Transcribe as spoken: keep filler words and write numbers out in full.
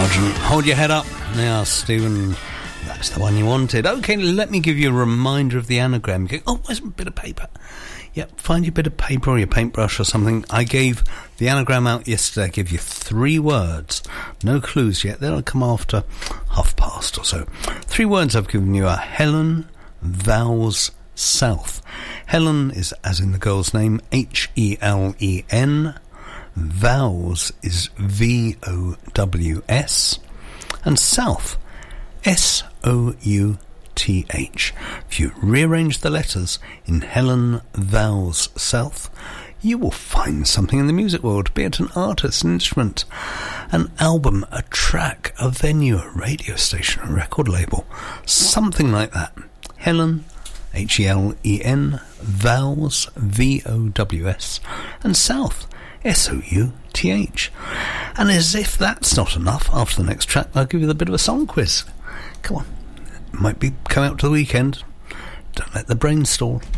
Sergeant, hold your head up. Now, Stephen, that's the one you wanted. Okay, let me give you a reminder of the anagram. You go, oh, where's my bit of paper? Yep, find your bit of paper or your paintbrush or something. I gave the anagram out yesterday. I gave you three words. No clues yet. They'll come after half past or so. Three words I've given you are Helen, vows, south. Helen is, as in the girl's name, H E L E N. Vows is V O W S. And south, S O U T H. If you rearrange the letters in Helen, vows, south, you will find something in the music world, be it an artist, an instrument, an album, a track, a venue, a radio station, a record label, something like that. Helen, H E L E N, vows, V O W S, and south, S O U T H. And as if that's not enough, after the next track, I'll give you a bit of a song quiz. Come on. It might be come out to the weekend. Don't let the brain stall.